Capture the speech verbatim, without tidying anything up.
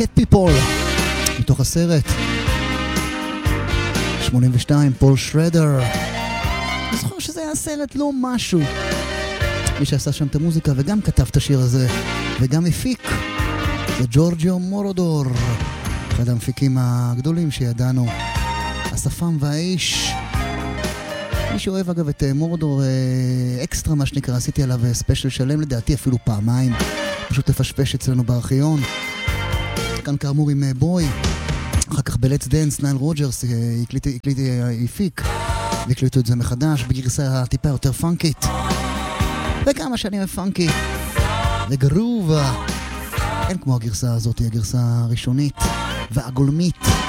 Cat People, מתוך הסרט שמונים ושתיים, פול שרדר. אני זוכר שזה היה סרט לא משהו. מי שעשה שם את המוזיקה וגם כתב את השיר הזה וגם הפיק זה ג'ורג'יו מורודור, אחד המפיקים הגדולים שידענו, השפם והאיש. מי שאוהב אגב את מורודור אקסטרה מה שנקרא, עשיתי עליו ספיישל שלם, לדעתי אפילו פעמיים, פשוט לפשפש אצלנו בארכיון. כאן כאמור עם בוי, אחר כך בלטס דנס נייל רוג'רס הקליט, הקליט, הפיק והקליטו את זה מחדש בגרסה טיפה יותר פאנקית, וכמה שנים פאנקי וגרוב, אין כמו הגרסה הזאת, היא הגרסה הראשונית והגולמית.